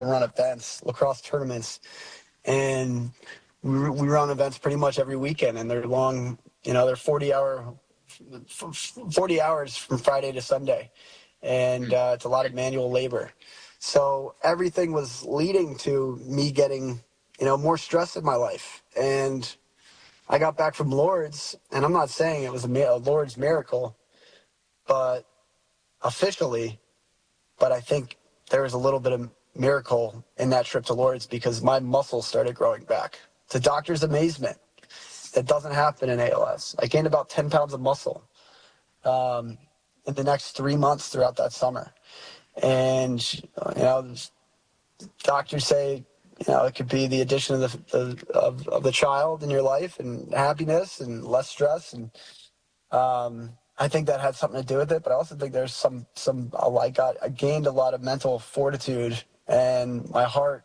run events, lacrosse tournaments, and we run events pretty much every weekend, and they're long, they're 40 hours from Friday to Sunday, and it's a lot of manual labor. So everything was leading to me getting, more stress in my life. And I got back from Lourdes, and I'm not saying it was a Lourdes miracle, but officially, but I think there was a little bit of miracle in that trip to Lourdes because my muscles started growing back. To doctor's amazement, that doesn't happen in ALS. I gained about 10 pounds of muscle in the next 3 months throughout that summer. And, doctors say, it could be the addition of the child in your life and happiness and less stress. And I think that had something to do with it. But I also think there's I gained a lot of mental fortitude, and my heart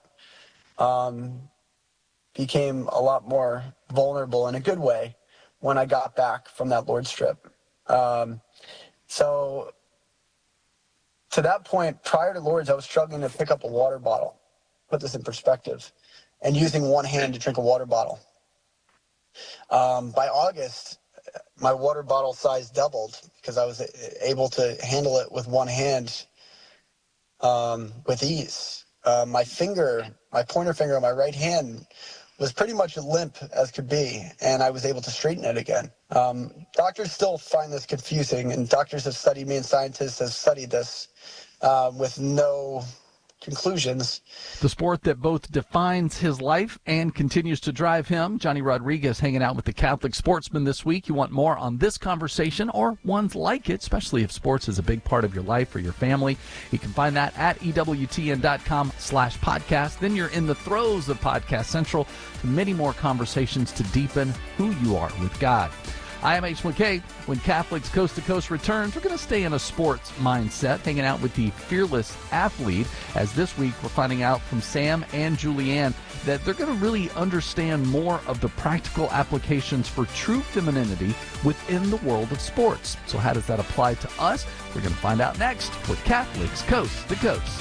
became a lot more vulnerable in a good way when I got back from that Lourdes trip. So to that point, prior to Lourdes, I was struggling to pick up a water bottle. Put this in perspective, and using one hand to drink a water bottle. By August, my water bottle size doubled because I was able to handle it with one hand with ease. My pointer finger on my right hand was pretty much limp as could be, and I was able to straighten it again. Doctors still find this confusing, and doctors have studied me, and scientists have studied this with no conclusions. The sport that both defines his life and continues to drive him. Johnny Rodriguez hanging out with the Catholic Sportsman this week. You want more on this conversation or ones like it, especially if sports is a big part of your life or your family. You can find that at EWTN.com/podcast. Then you're in the throes of Podcast Central. Many more conversations to deepen who you are with God. I am H. McKay. When Catholics Coast to Coast returns, we're going to stay in a sports mindset, hanging out with the fearless athlete, as this week we're finding out from Sam and Julianne that they're going to really understand more of the practical applications for true femininity within the world of sports. So how does that apply to us? We're going to find out next with Catholics Coast to Coast.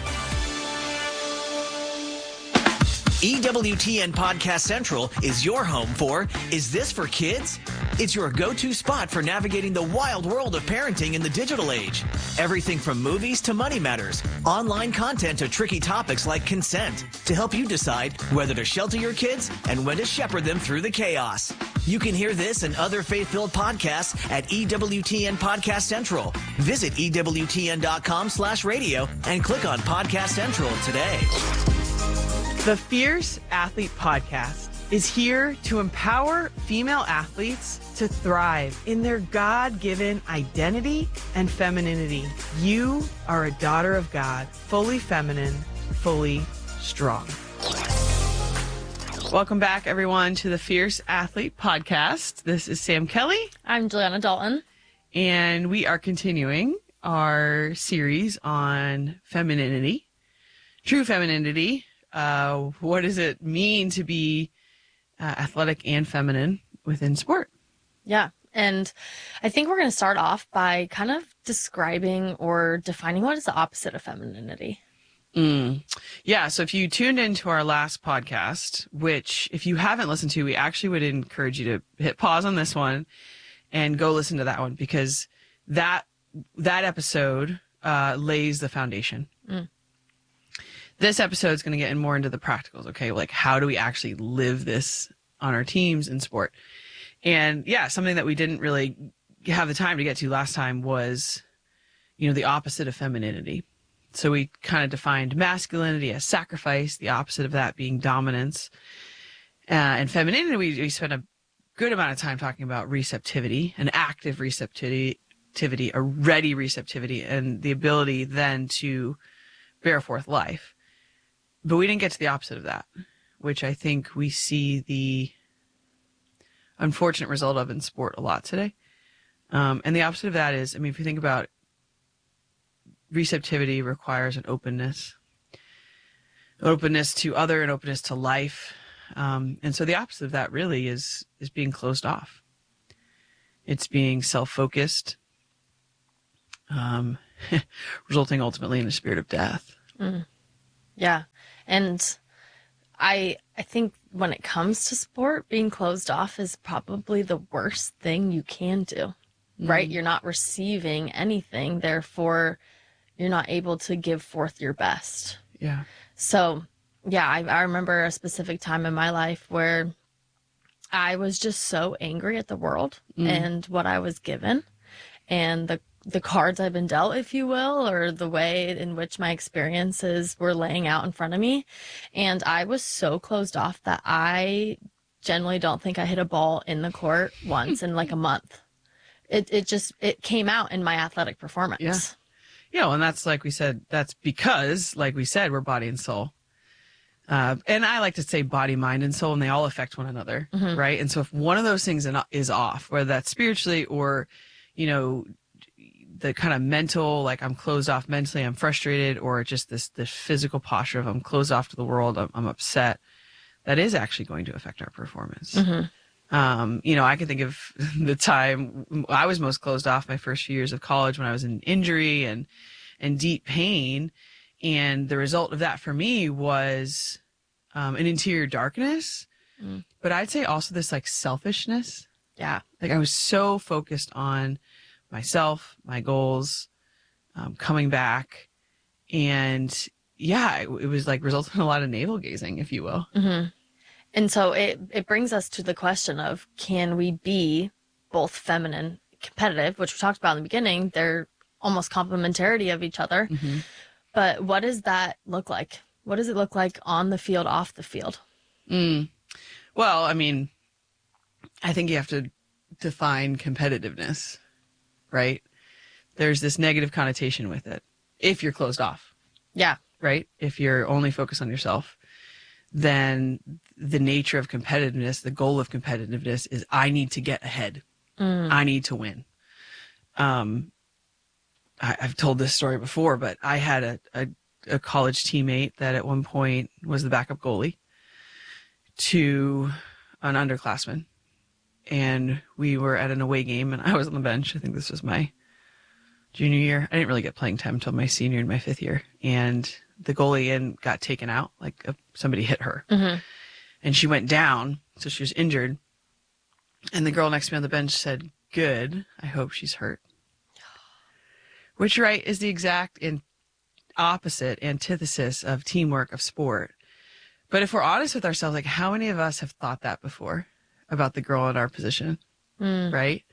EWTN Podcast Central is your home for Is This for Kids? It's your go-to spot for navigating the wild world of parenting in the digital age. Everything from movies to money matters, online content to tricky topics like consent, to help you decide whether to shelter your kids and when to shepherd them through the chaos. You can hear this and other faith-filled podcasts at EWTN Podcast Central. Visit EWTN.com/radio and click on Podcast Central today. The Fierce Athlete Podcast is here to empower female athletes to thrive in their God-given identity and femininity. You are a daughter of God, fully feminine, fully strong. Welcome back, everyone, to the Fierce Athlete Podcast. This is Sam Kelly. I'm Juliana Dalton. And we are continuing our series on femininity, true femininity. What does it mean to be athletic and feminine within sport? Yeah. And I think we're going to start off by kind of describing or defining what is the opposite of femininity. Yeah. So if you tuned into our last podcast, which if you haven't listened to, we actually would encourage you to hit pause on this one and go listen to that one, because that episode lays the foundation. This episode is going to get more into the practicals. Okay. Like, how do we actually live this on our teams in sport? And yeah, something that we didn't really have the time to get to last time was, the opposite of femininity. So we kind of defined masculinity as sacrifice, the opposite of that being dominance. And femininity, we spent a good amount of time talking about receptivity, an active receptivity, a ready receptivity, and the ability then to bear forth life. But we didn't get to the opposite of that, which I think we see the unfortunate result of in sport a lot today. And the opposite of that is, if you think about it, receptivity requires an openness to other and openness to life. And so the opposite of that really is being closed off. It's being self-focused, resulting ultimately in a spirit of death. Yeah. And I think when it comes to sport, being closed off is probably the worst thing you can do, right? You're not receiving anything, therefore you're not able to give forth your best. Yeah. So, yeah, I remember a specific time in my life where I was just so angry at the world and what I was given and the cards I've been dealt, if you will, or the way in which my experiences were laying out in front of me. And I was so closed off that I generally don't think I hit a ball in the court once in like a month. It came out in my athletic performance. Yeah. Yeah, well, and that's like we said, that's because, like we said, we're body and soul. And I like to say body, mind, and soul, and they all affect one another, right? And so if one of those things is off, whether that's spiritually or, you know, the kind of mental, like I'm closed off mentally, I'm frustrated, or just this physical posture of I'm closed off to the world, I'm upset, that is actually going to affect our performance. You know, I can think of the time I was most closed off my first few years of college when I was in injury and deep pain. And the result of that for me was an interior darkness, but I'd say also this like selfishness. Yeah. Like I was so focused on myself, my goals, coming back. And yeah, it was like resulting in a lot of navel gazing, if you will. And so it brings us to the question of, can we be both feminine, competitive, which we talked about in the beginning? They're almost complementarity of each other. But what does that look like? What does it look like on the field, off the field? Well, I mean, I think you have to define competitiveness, right? There's this negative connotation with it if you're closed off, Yeah. right? If you're only focused on yourself, then the nature of competitiveness, the goal of competitiveness is I need to get ahead. I need to win. I've told this story before, but I had a college teammate that at one point was the backup goalie to an underclassman. And we were at an away game and I was on the bench. I think this was my junior year. I didn't really get playing time until my senior and my fifth year. And the goalie got taken out, like somebody hit her. And she went down, so she was injured. And the girl next to me on the bench said, "Good, I hope she's hurt." Which, right, is the exact opposite antithesis of teamwork, of sport. But if we're honest with ourselves, like how many of us have thought that before about the girl in our position, right?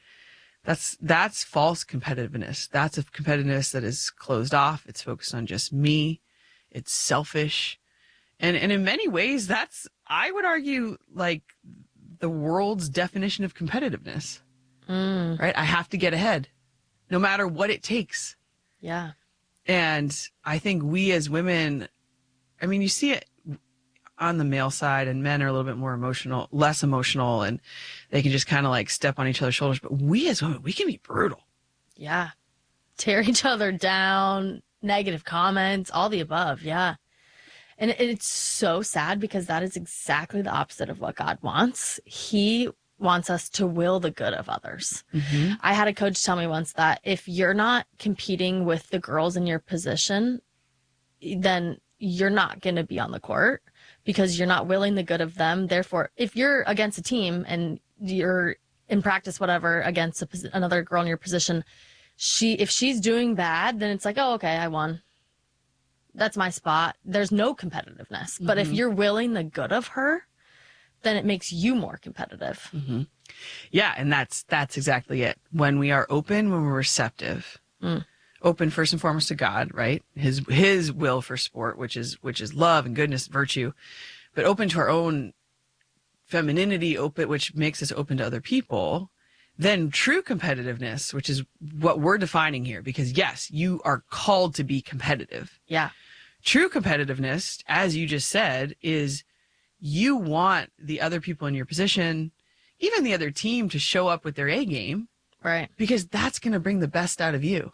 That's false competitiveness. That's a competitiveness that is closed off. It's focused on just me. It's selfish. And in many ways, that's, I would argue, like the world's definition of competitiveness, right? I have to get ahead no matter what it takes. Yeah. And I think we as women, I mean, you see it on the male side, and men are a little bit more emotional, less emotional, and they can just kind of like step on each other's shoulders. But we as women, we can be brutal. Yeah. Tear each other down, negative comments, all the above. Yeah. And it's so sad because that is exactly the opposite of what God wants. He wants us to will the good of others. I had a coach tell me once that if you're not competing with the girls in your position, then you're not going to be on the court because you're not willing the good of them. Therefore, if you're against a team and you're in practice, whatever, against another girl in your position, if she's doing bad, then it's like, oh, okay, I won. That's my spot. There's no competitiveness. But if you're willing the good of her, then it makes you more competitive. Yeah, and that's exactly it. When we are open, when we're receptive, open first and foremost to God, right? His will for sport, which is love and goodness, virtue, but open to our own femininity, which makes us open to other people. Then true competitiveness, which is what we're defining here, because yes, you are called to be competitive. Yeah. True competitiveness, as you just said, is you want the other people in your position, even the other team, to show up with their A game. Right. Because that's going to bring the best out of you.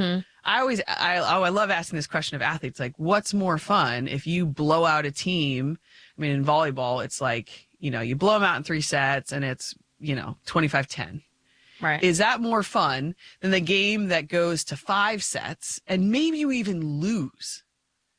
I love asking this question of athletes, like, what's more fun if you blow out a team? I mean, in volleyball, it's like, you blow them out in 3 sets and it's, 25-10. Right. Is that more fun than the game that goes to 5 sets and maybe you even lose?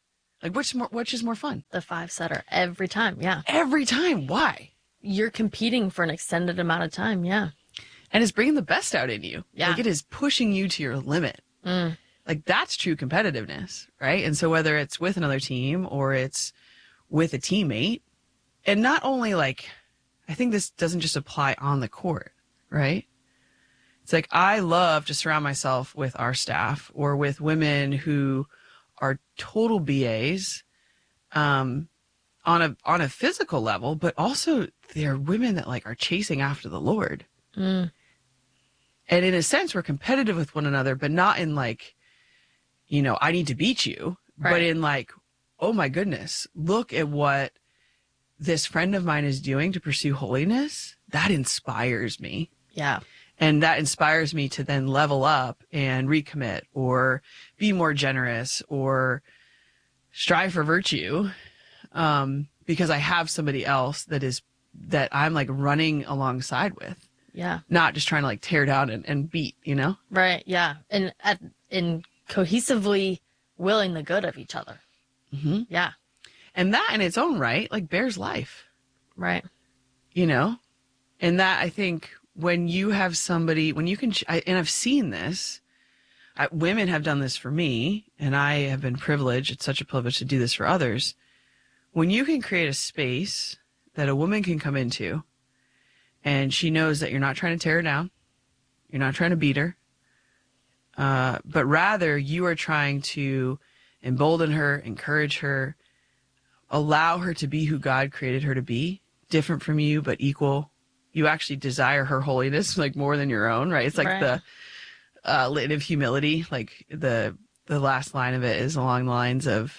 Like which is more fun? The 5-setter every time. Yeah. Every time. Why? You're competing for an extended amount of time. Yeah. And it's bringing the best out in you. Yeah. Like it is pushing you to your limit. Like that's true competitiveness, right? And so whether it's with another team or it's with a teammate, and not only like, I think this doesn't just apply on the court, right? It's like, I love to surround myself with our staff or with women who are total BAs, on a physical level, but also they're women that like are chasing after the Lord. And in a sense, we're competitive with one another, but not in like, you know, I need to beat you, but in like, oh my goodness, look at what this friend of mine is doing to pursue holiness. That inspires me. Yeah. And that inspires me to then level up and recommit or be more generous or strive for virtue. Because I have somebody else that I'm like running alongside with. Yeah. Not just trying to like tear down and beat, you know? Right. Yeah. And in cohesively willing the good of each other. Mm-hmm. Yeah. And that in its own right, like bears life, Right. you know? And that I think when you have somebody, when you can, and I've seen this, women have done this for me, and I have been privileged. It's such a privilege to do this for others. When you can create a space that a woman can come into, and she knows that you're not trying to tear her down, you're not trying to beat her, but rather you are trying to embolden her, encourage her, allow her to be who God created her to be, different from you, but equal. You actually desire her holiness like more than your own, right? It's like the litany of humility. Like the last line of it is along the lines of,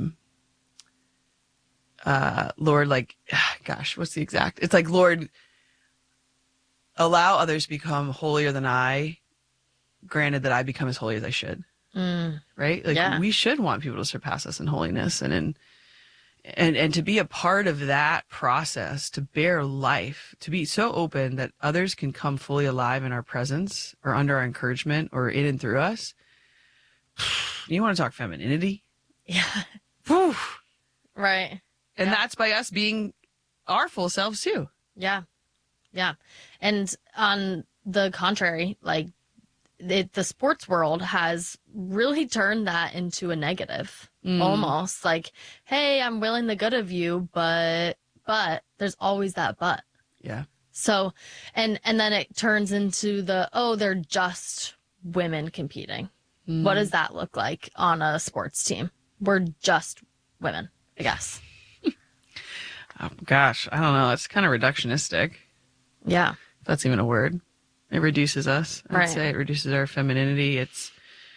Lord, like, gosh, what's the exact? It's like, Lord, allow others to become holier than I, granted that I become as holy as I should. Right? Like we should want people to surpass us in holiness and to be a part of that process, to bear life, to be so open that others can come fully alive in our presence or under our encouragement or in and through us. You want to talk femininity? Yeah. Whew. Right. And that's by us being our full selves too. Yeah. Yeah. And on the contrary, like the sports world has really turned that into a negative, almost like, hey, I'm willing the good of you, but there's always that but. Yeah. So, and then it turns into they're just women competing. What does that look like on a sports team? We're just women, I guess. Oh, gosh, I don't know. It's kind of reducticnistic. Yeah. If that's even a word. It reduces us. I'd say it reduces our femininity. It's,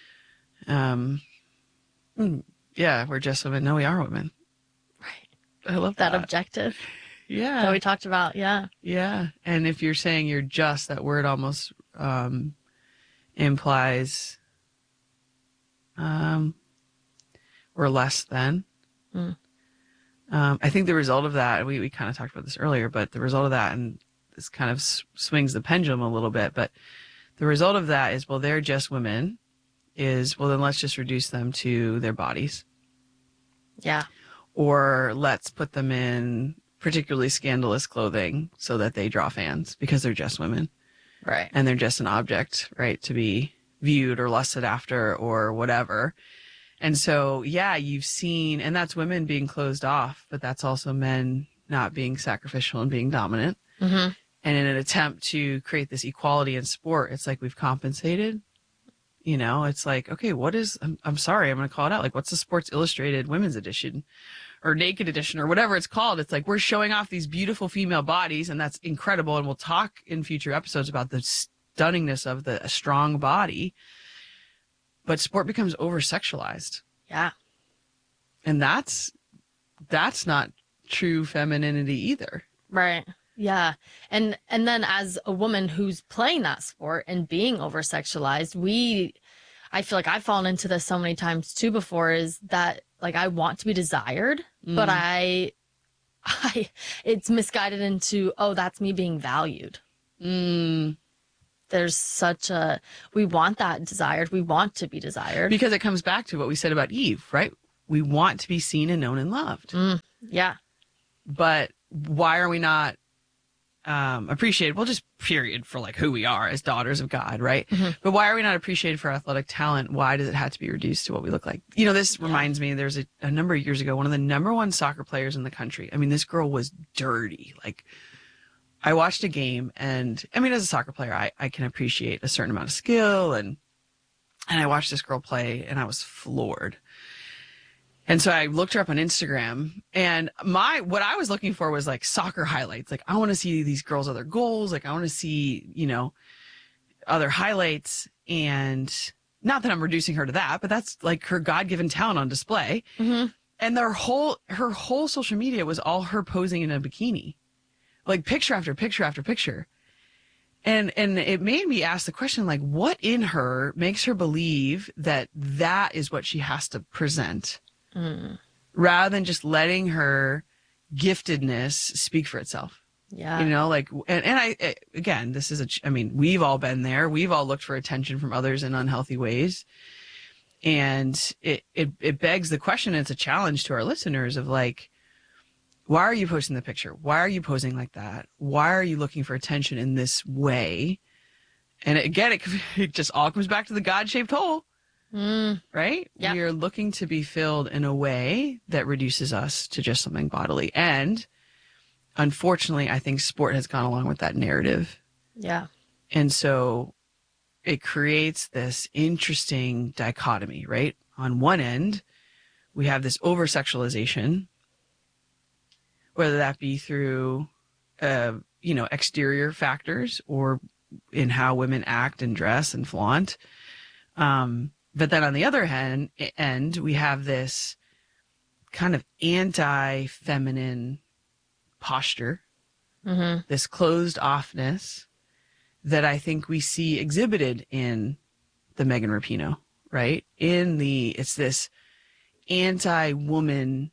yeah, we're just women. No, we are women. Right. I love that that. objective. Yeah. That we talked about. Yeah. Yeah. And if you're saying you're just, that word almost implies we're less than. I think the result of that, we kind of talked about this earlier, but the result of that, and this kind of swings the pendulum a little bit, but the result of that is, well, they're just women, is, well, then let's just reduce them to their bodies. Yeah. Or let's put them in particularly scandalous clothing so that they draw fans because they're just women. Right. And they're just an object, right, to be viewed or lusted after or whatever. And so, yeah, you've seen, and that's women being closed off, but that's also men not being sacrificial and being dominant. Mm-hmm. And in an attempt to create this equality in sport, it's like we've compensated. You know, it's like, okay, I'm sorry, I'm going to call it out. Like, what's the Sports Illustrated women's edition or naked edition or whatever it's called? It's like we're showing off these beautiful female bodies, and that's incredible. And we'll talk in future episodes about the stunningness of a strong body. But sport becomes over-sexualized. Yeah. And that's not true femininity either. Right. Yeah. And then as a woman who's playing that sport and being over-sexualized, I feel like I've fallen into this so many times too before, is that like I want to be desired, but it's misguided into, oh, that's me being valued. There's we want that desired. We want to be desired. Because it comes back to what we said about Eve, right? We want to be seen and known and loved. Yeah. But why are we not appreciated? Well, just period, for like who we are as daughters of God, right? But why are we not appreciated for athletic talent? Why does it have to be reduced to what we look like? You know, this reminds me, there's a number of years ago, one of the number one soccer players in the country. I mean, this girl was dirty. Like, I watched a game, and I mean, as a soccer player, I can appreciate a certain amount of skill, and I watched this girl play, and I was floored. And so I looked her up on Instagram, and what I was looking for was like soccer highlights. Like, I want to see these girls' other goals. Like, I want to see, you know, other highlights. And not that I'm reducing her to that, but that's like her God-given talent on display. And her whole social media was all her posing in a bikini, like picture after picture after picture. And it made me ask the question, like, what in her makes her believe that that is what she has to present? Rather than just letting her giftedness speak for itself. Yeah. You know, like, and I, again, this is I mean, we've all been there. We've all looked for attention from others in unhealthy ways. And it begs the question, and it's a challenge to our listeners of like, why are you posting the picture? Why are you posing like that? Why are you looking for attention in this way? And again, it just all comes back to the God-shaped hole. Right? Yeah. We are looking to be filled in a way that reduces us to just something bodily. And unfortunately, I think sport has gone along with that narrative. Yeah. And so it creates this interesting dichotomy, right? On one end, we have this over-sexualization, whether that be through, you know, exterior factors or in how women act and dress and flaunt. But then on the other end, we have this kind of anti-feminine posture, this closed offness that I think we see exhibited in the Megan Rapinoe, right? It's this anti-woman,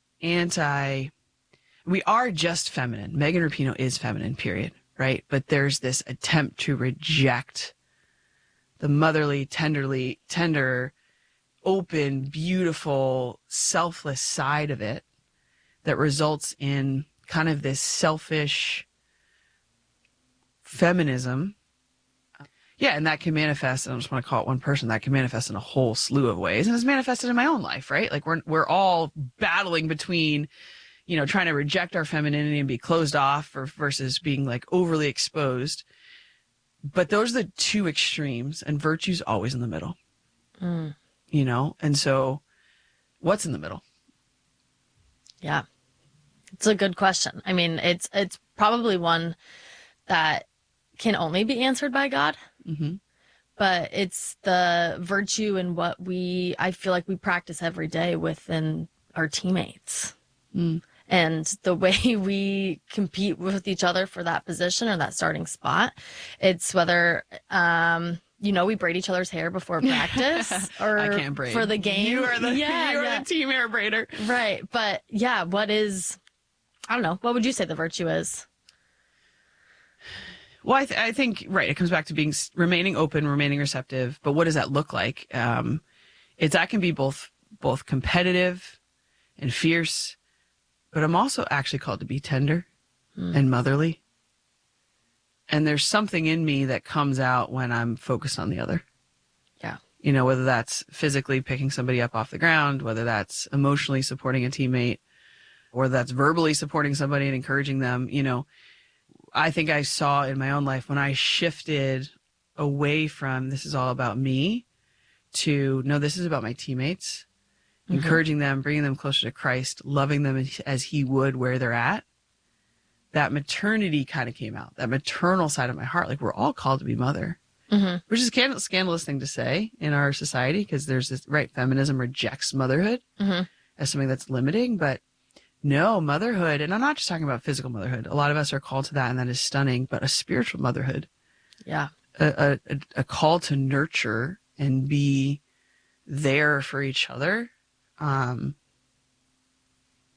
we are just feminine. Megan Rapinoe is feminine, period, right? But there's this attempt to reject the motherly, tender, open, beautiful, selfless side of it that results in kind of this selfish feminism. Yeah, and that can manifest, I don't just want to call it one person, that can manifest in a whole slew of ways. And it's manifested in my own life, right? Like we're all battling between, you know, trying to reject our femininity and be closed off versus being like overly exposed. But those are the two extremes, and virtue's always in the middle, you know? And so what's in the middle? Yeah. It's a good question. I mean, it's probably one that can only be answered by God, but it's the virtue in what I feel like we practice every day within our teammates. And the way we compete with each other for that position or that starting spot. It's whether, you know, we braid each other's hair before practice or I can't braid. for the game. You are the team hair braider. Right. But yeah, I don't know. What would you say the virtue is? Well, I think, right, it comes back to remaining open, remaining receptive. But what does that look like? That can be both competitive and fierce. But I'm also actually called to be tender and motherly. And there's something in me that comes out when I'm focused on the other. Yeah. You know, whether that's physically picking somebody up off the ground, whether that's emotionally supporting a teammate, or that's verbally supporting somebody and encouraging them. You know, I think I saw in my own life when I shifted away from this is all about me to, no, this is about my teammates. Encouraging them, bringing them closer to Christ, loving them as he would where they're at. That maternity kind of came out, that maternal side of my heart. Like, we're all called to be mother, which is a scandalous thing to say in our society because there's this, right, feminism rejects motherhood as something that's limiting. But no, motherhood, and I'm not just talking about physical motherhood. A lot of us are called to that, and that is stunning, but a spiritual motherhood. Yeah. A call to nurture and be there for each other.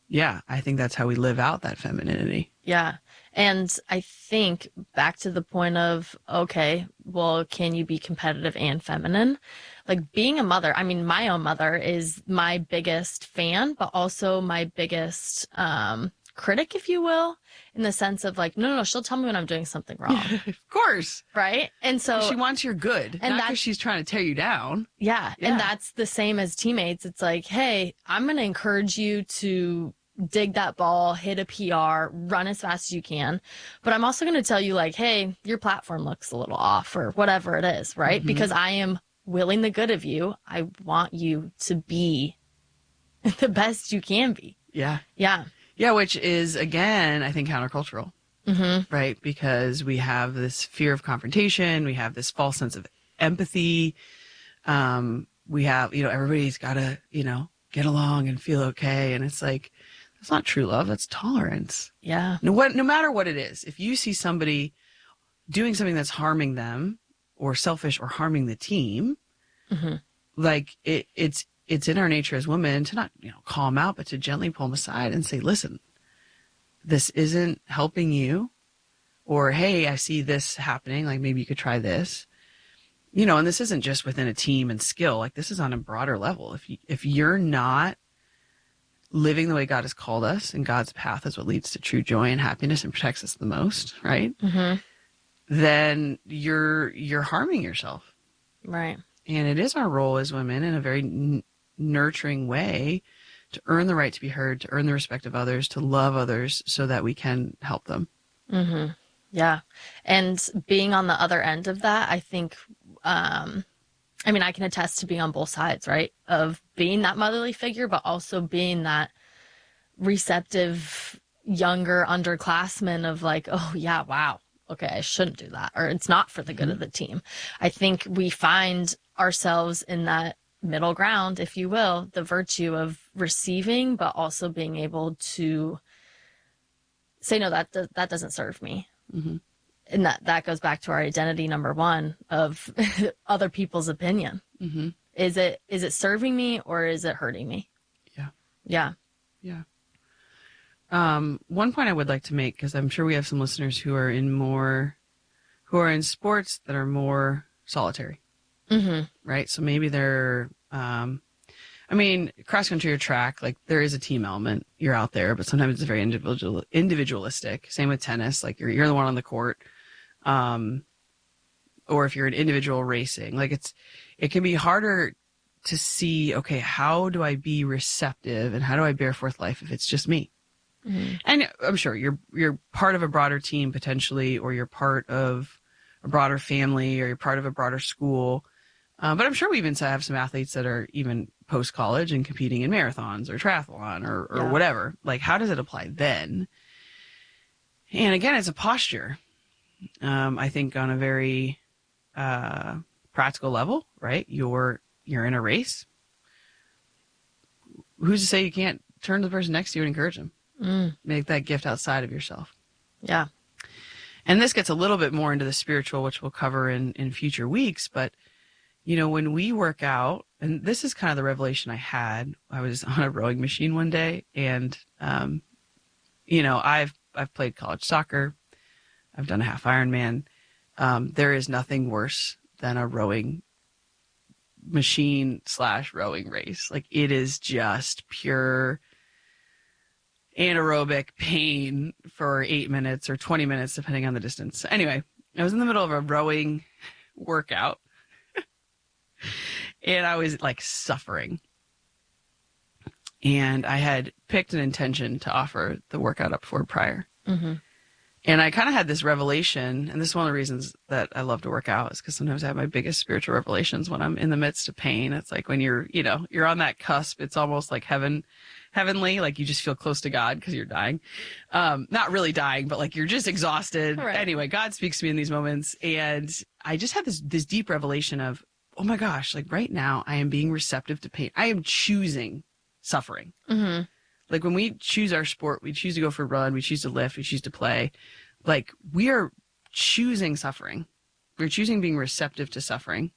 Yeah, I think that's how we live out that femininity. Yeah. And I think back to the point of, okay, well, can you be competitive and feminine? Like being a mother, I mean, my own mother is my biggest fan, but also my biggest critic, if you will, in the sense of like, no, she'll tell me when I'm doing something wrong. Of course. Right. And so She wants your good, and not that's- because she's trying to tear you down. yeah. Yeah. And that's the same as teammates. It's like, hey, I'm going to encourage you to dig that ball, hit a PR, run as fast as you can. But I'm also going to tell you, like, hey, your platform looks a little off or whatever it is, right? Because I am willing the good of you. I want you to be the best you can be. Yeah. Yeah. Yeah, which is, again, I think countercultural, right? Because we have this fear of confrontation. We have this false sense of empathy. We have, everybody's got to, get along and feel okay. And it's like, that's not true love. That's tolerance. Yeah. No matter what it is, if you see somebody doing something that's harming them or selfish or harming the team, like it's in our nature as women to not, call them out, but to gently pull them aside and say, listen, this isn't helping you. Or, hey, I see this happening. Like maybe you could try this, and this isn't just within a team and skill. Like this is on a broader level. If you're not living the way God has called us, and God's path is what leads to true joy and happiness and protects us the most, right? Then you're harming yourself. Right. And it is our role as women in a very nurturing way to earn the right to be heard, to earn the respect of others, to love others so that we can help them. Yeah. And being on the other end of that, I think, I can attest to being on both sides, right? Of being that motherly figure, but also being that receptive, younger underclassman of like, oh, yeah, wow. Okay, I shouldn't do that. Or it's not for the good of the team. I think we find ourselves in that middle ground, if you will, the virtue of receiving, but also being able to say, no, that doesn't serve me. And that goes back to our identity number one of other people's opinion. Is it serving me or is it hurting me? Yeah. One point I would like to make, because I'm sure we have some listeners who are in sports that are more solitary, right? So maybe they're, cross country or track, like there is a team element. You're out there, but sometimes it's very individualistic. Same with tennis, like you're the one on the court. Or if you're an individual racing, like it can be harder to see, okay, how do I be receptive and how do I bear forth life if it's just me? And I'm sure you're part of a broader team potentially, or you're part of a broader family, or you're part of a broader school. But I'm sure we even have some athletes that are even post-college and competing in marathons or triathlon or whatever. Like, how does it apply then? And again, it's a posture. I think on a very practical level, right? You're in a race. Who's to say you can't turn to the person next to you and encourage them? Make that gift outside of yourself. Yeah. And this gets a little bit more into the spiritual, which we'll cover in future weeks. But, when we work out, and this is kind of the revelation I had. I was on a rowing machine one day, and, I've played college soccer. I've done a half Ironman. There is nothing worse than a rowing machine / rowing race. Like it is just pure anaerobic pain for 8 minutes or 20 minutes, depending on the distance. Anyway, I was in the middle of a rowing workout and I was like suffering. And I had picked an intention to offer the workout up for prior. And I kind of had this revelation, and this is one of the reasons that I love to work out, is because sometimes I have my biggest spiritual revelations when I'm in the midst of pain. It's like when you're on that cusp, it's almost like heavenly, like you just feel close to God because you're dying. Not really dying, but like you're just exhausted. Right. Anyway, God speaks to me in these moments, and I just had this deep revelation of, oh my gosh, like right now I am being receptive to pain. I am choosing suffering. Like when we choose our sport, we choose to go for a run, we choose to lift, we choose to play. Like we are choosing suffering. We're choosing being receptive to suffering.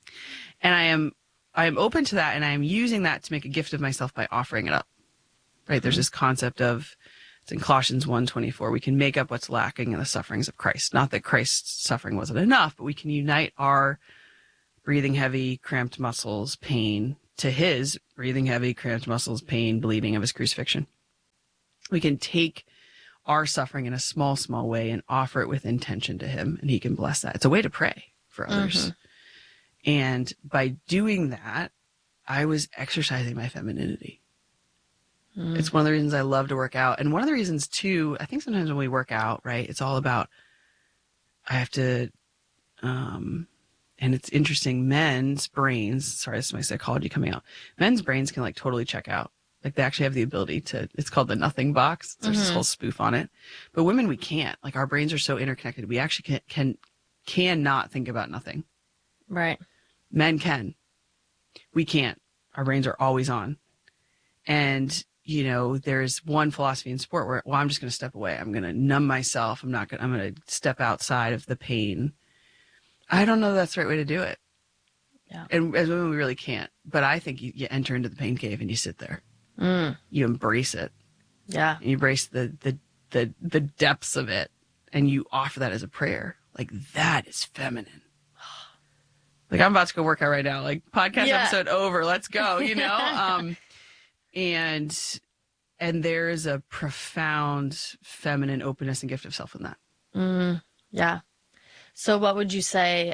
And I am open to that, and I am using that to make a gift of myself by offering it up. right? There's this concept of, it's in Colossians 1:24, we can make up what's lacking in the sufferings of Christ. Not that Christ's suffering wasn't enough, but we can unite our breathing heavy, cramped muscles, pain to his breathing heavy, cramped muscles, pain, bleeding of his crucifixion. We can take our suffering in a small, small way and offer it with intention to him, and he can bless that. It's a way to pray for others. And by doing that, I was exercising my femininity. It's one of the reasons I love to work out. And one of the reasons too, I think sometimes when we work out, right, it's all about, I have to, and it's interesting, men's brains, sorry, this is my psychology coming out. Men's brains can like totally check out. Like they actually have the ability to, it's called the nothing box. There's this whole spoof on it. But women, we can't. Like our brains are so interconnected. We actually cannot think about nothing. Right. Men can. We can't. Our brains are always on. And, you know, there's one philosophy in sport where, well, I'm just going to step away. I'm going to numb myself. I'm going to step outside of the pain. I don't know that's the right way to do it. Yeah. And as women, we really can't. But I think you enter into the pain cave and you sit there. You embrace it. Yeah. And you embrace the depths of it. And you offer that as a prayer. Like that is feminine. Like I'm about to go work out right now. Like podcast episode over. Let's go, you know? And there is a profound feminine openness and gift of self in that. Yeah. So what would you say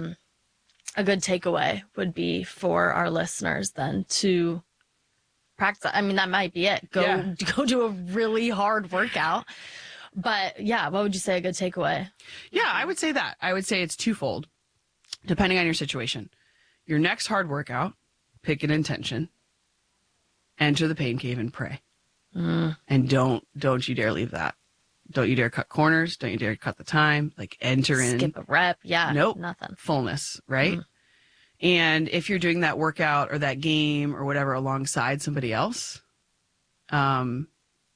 a good takeaway would be for our listeners then to practice? I mean, that might be it. Go do a really hard workout. But yeah, what would you say a good takeaway? Yeah, I would say that. I would say it's twofold, depending on your situation. Your next hard workout, pick an intention, enter the pain cave and pray. And don't you dare leave that. Don't you dare cut corners. Don't you dare cut the time. Like enter in. Skip a rep. Yeah. Nope. Nothing. Fullness, right? And if you're doing that workout or that game or whatever alongside somebody else, offer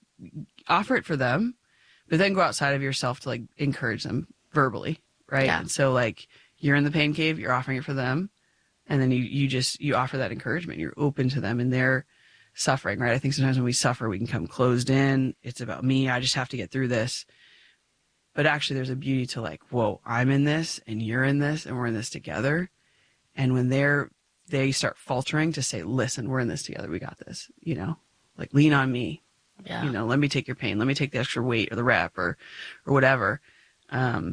it for them, but then go outside of yourself to like encourage them verbally, right? Yeah. And so like you're in the pain cave, you're offering it for them, and then you offer that encouragement. You're open to them and their suffering, right? I think sometimes when we suffer, we can come closed in. It's about me. I just have to get through this. But actually there's a beauty to like, whoa, I'm in this and you're in this and we're in this together. And when they start faltering, to say, listen, we're in this together. We got this, you know, like lean on me. Yeah. You know, let me take your pain. Let me take the extra weight or the rep or whatever. Yeah,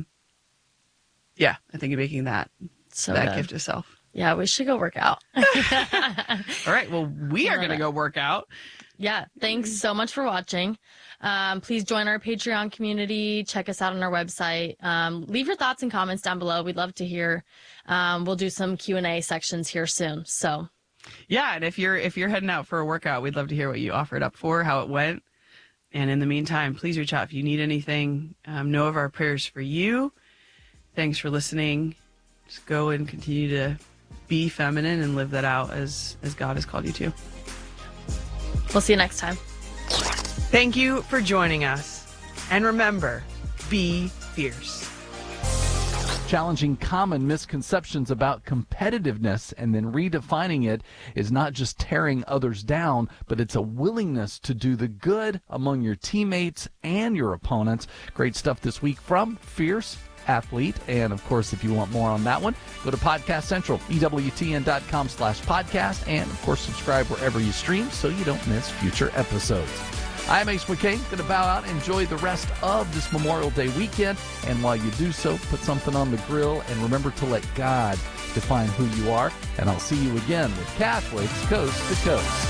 I think you're making that gift of self. Yeah, we should go work out. All right. Well, we are going to go work out. Yeah. Thanks so much for watching. Please join our Patreon community. Check us out on our website. Leave your thoughts and comments down below. We'd love to hear. We'll do some Q&A sections here soon. So yeah. And if you're heading out for a workout, we'd love to hear what you offered up for, how it went. And in the meantime, please reach out if you need anything. Know of our prayers for you. Thanks for listening. Just go and continue to be feminine and live that out as God has called you to. we'll see you next time. Thank you for joining us. And remember, be fierce. Challenging common misconceptions about competitiveness and then redefining it is not just tearing others down, but it's a willingness to do the good among your teammates and your opponents. Great stuff this week from Fierce Athlete. And of course, if you want more on that one, go to Podcast Central, EWTN.com/podcast. And of course, subscribe wherever you stream so you don't miss future episodes. I'm Ace McKay. Going to bow out and enjoy the rest of this Memorial Day weekend. And while you do so, put something on the grill and remember to let God define who you are. And I'll see you again with Catholics Coast to Coast.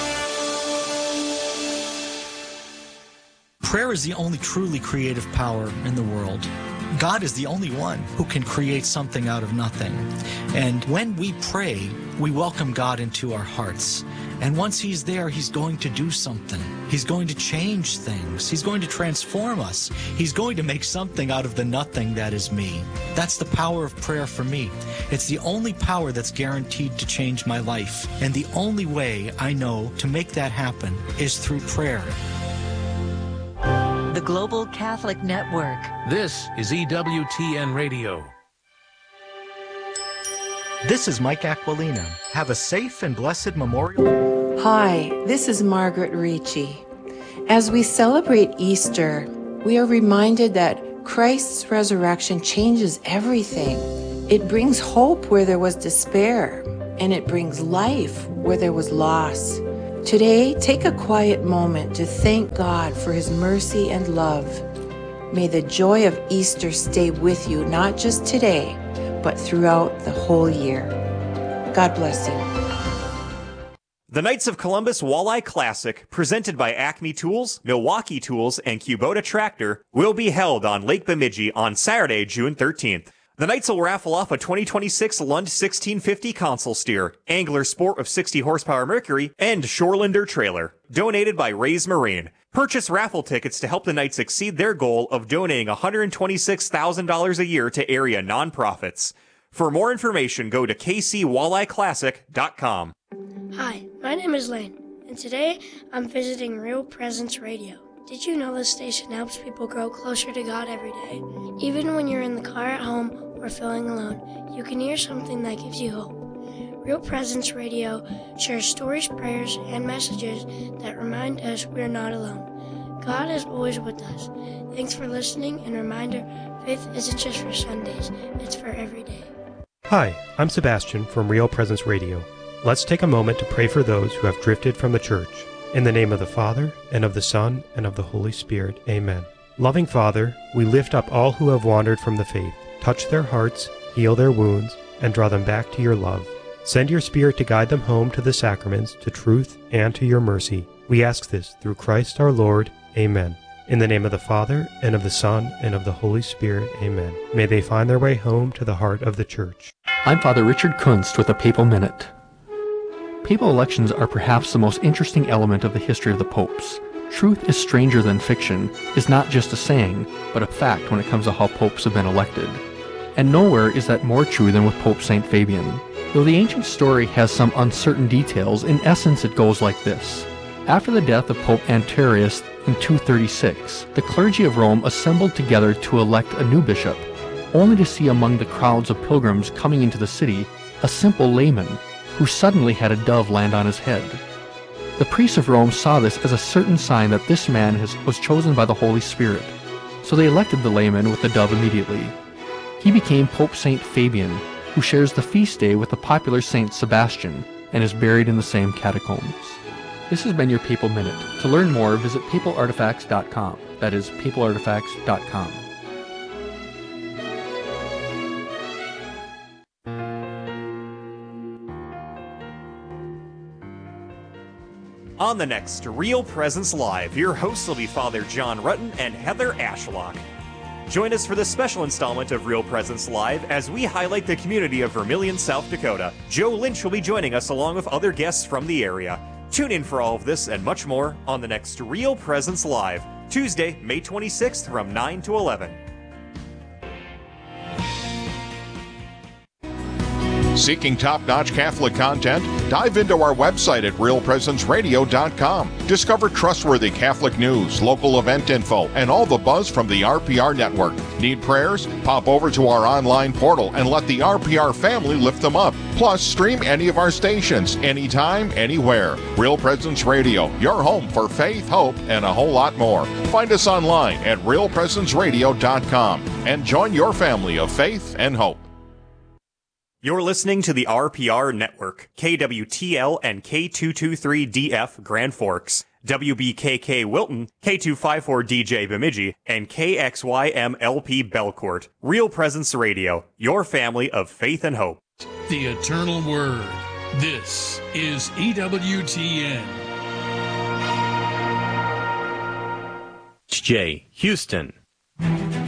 Prayer is the only truly creative power in the world. God is the only one who can create something out of nothing. And when we pray, we welcome God into our hearts. And once He's there, He's going to do something. He's going to change things. He's going to transform us. He's going to make something out of the nothing that is me. That's the power of prayer for me. It's the only power that's guaranteed to change my life. And the only way I know to make that happen is through prayer. The Global Catholic Network. This is EWTN Radio. This is Mike Aquilina. Have a safe and blessed Memorial. Hi, this is Margaret Ricci. As we celebrate Easter, we are reminded that Christ's resurrection changes everything. It brings hope where there was despair, and it brings life where there was loss. Today, take a quiet moment to thank God for His mercy and love. May the joy of Easter stay with you, not just today, but throughout the whole year. God bless you. The Knights of Columbus Walleye Classic, presented by Acme Tools, Milwaukee Tools, and Kubota Tractor, will be held on Lake Bemidji on Saturday, June 13th. The Knights will raffle off a 2026 Lund 1650 console steer, Angler Sport of 60 horsepower Mercury, and Shorelander trailer, donated by Ray's Marine. Purchase raffle tickets to help the Knights exceed their goal of donating $126,000 a year to area nonprofits. For more information, go to kcwalleyeclassic.com. Hi, my name is Lane, and today I'm visiting Real Presence Radio. Did you know this station helps people grow closer to God every day? Even when you're in the car at home or feeling alone, you can hear something that gives you hope. Real Presence Radio shares stories, prayers, and messages that remind us we're not alone. God is always with us. Thanks for listening, and reminder, faith isn't just for Sundays, it's for every day. Hi, I'm Sebastian from Real Presence Radio. Let's take a moment to pray for those who have drifted from the church. In the name of the Father, and of the Son, and of the Holy Spirit. Amen. Loving Father, we lift up all who have wandered from the faith. Touch their hearts, heal their wounds, and draw them back to your love. Send your Spirit to guide them home to the sacraments, to truth, and to your mercy. We ask this through Christ our Lord. Amen. In the name of the Father, and of the Son, and of the Holy Spirit. Amen. May they find their way home to the heart of the Church. I'm Father Richard Kunst with a Papal Minute. Papal elections are perhaps the most interesting element of the history of the popes. Truth is stranger than fiction is not just a saying, but a fact when it comes to how popes have been elected. And nowhere is that more true than with Pope St. Fabian. Though the ancient story has some uncertain details, in essence it goes like this. After the death of Pope Antarius in 236, the clergy of Rome assembled together to elect a new bishop, only to see among the crowds of pilgrims coming into the city a simple layman who suddenly had a dove land on his head. The priests of Rome saw this as a certain sign that this man was chosen by the Holy Spirit, so they elected the layman with the dove immediately. He became Pope St. Fabian, who shares the feast day with the popular St. Sebastian and is buried in the same catacombs. This has been your Papal Minute. To learn more, visit papalartifacts.com. That is papalartifacts.com. On the next Real Presence Live, your hosts will be Father John Rutten and Heather Ashlock. Join us for this special installment of Real Presence Live as we highlight the community of Vermilion, South Dakota. Joe Lynch will be joining us along with other guests from the area. Tune in for all of this and much more on the next Real Presence Live, Tuesday, May 26th from 9 to 11. Seeking top-notch Catholic content? Dive into our website at realpresenceradio.com. Discover trustworthy Catholic news, local event info, and all the buzz from the RPR network. Need prayers? Pop over to our online portal and let the RPR family lift them up. Plus, stream any of our stations, anytime, anywhere. Real Presence Radio, your home for faith, hope, and a whole lot more. Find us online at realpresenceradio.com and join your family of faith and hope. You're listening to the RPR Network, KWTL and K223DF Grand Forks, WBKK Wilton, K254DJ Bemidji, and KXYMLP Belcourt. Real Presence Radio, your family of faith and hope. The Eternal Word. This is EWTN. Jay, Houston.